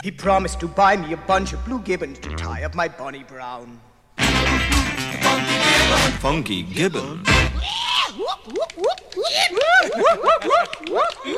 He promised to buy me a bunch of blue gibbons to tie up my Bonnie Brown. Funky Gibbon.